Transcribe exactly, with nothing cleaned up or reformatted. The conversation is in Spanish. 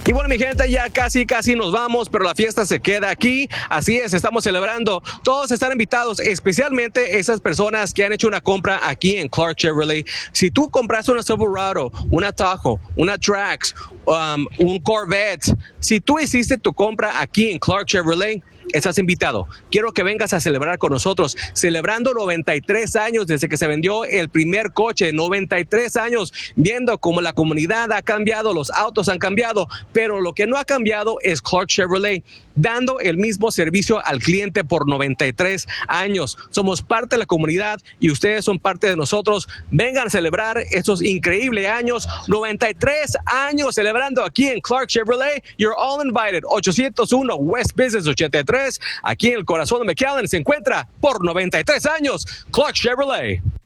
Y bueno, mi gente, ya casi, casi nos vamos, pero la fiesta se queda aquí. Así es, estamos celebrando. Todos están invitados, especialmente esas personas que han hecho una compra aquí en Clark Chevrolet. Si tú compraste una Silverado, una Tahoe, una Trax, um, un Corvette, si tú hiciste tu compra aquí en Clark Chevrolet, estás invitado. Quiero que vengas a celebrar con nosotros, celebrando noventa y tres años desde que se vendió el primer coche, noventa y tres años, viendo cómo la comunidad ha cambiado, los autos han cambiado, pero lo que no ha cambiado es Clark Chevrolet, dando el mismo servicio al cliente por noventa y tres años. Somos parte de la comunidad y ustedes son parte de nosotros. Vengan a celebrar estos increíbles años, noventa y tres años celebrando aquí en Clark Chevrolet. You're all invited. ochocientos uno West Business ochenta y tres, aquí en el corazón de McAllen, se encuentra por noventa y tres años Clark Chevrolet.